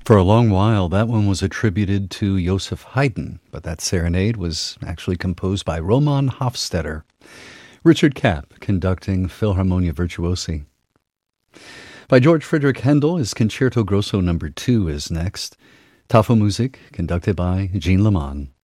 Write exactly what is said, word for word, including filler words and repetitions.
For a long while, that one was attributed to Joseph Haydn, but that serenade was actually composed by Roman Hofstetter. Richard Kapp conducting Philharmonia Virtuosi. By George Friedrich Handel, his Concerto Grosso Number two is next. Tafelmusik, conducted by Jean Leman.